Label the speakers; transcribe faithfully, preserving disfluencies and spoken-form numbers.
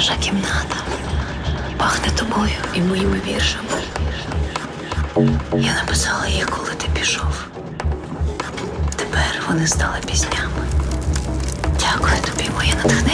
Speaker 1: Наша кімната пахне тобою і моїми віршами. Я написала їх, коли ти пішов. Тепер вони стали піснями. Дякую тобі, моє натхнення.